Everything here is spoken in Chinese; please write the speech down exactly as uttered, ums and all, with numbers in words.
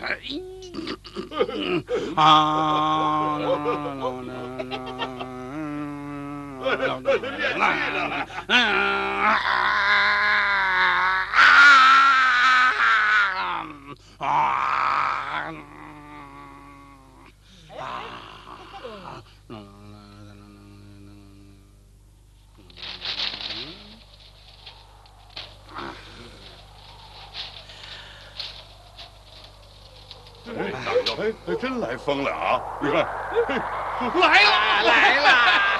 啊！ 练气了。 啊！ 哎，大哥，哎，真来风了啊！你看， 来了，来了！